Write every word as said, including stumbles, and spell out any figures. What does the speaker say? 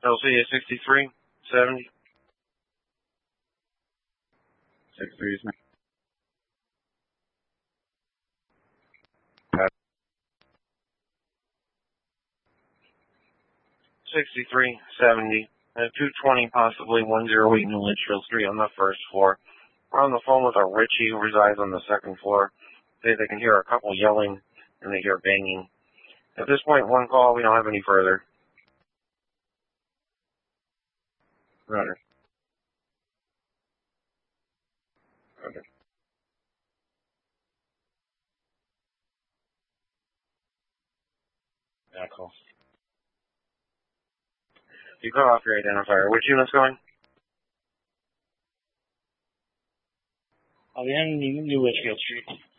L C A sixty-three seventy. sixty-three is sixty-three seventy. Uh, two twenty, possibly one oh eight New Litchfield Street on the first floor. We're on the phone with a Richie who resides on the second floor. They, they can hear a couple yelling and they hear banging. At this point, one call. We don't have any further. Roger. Roger. Yeah, call. You cut off your identifier. Which unit's going? I'll be in New Litchfield Street.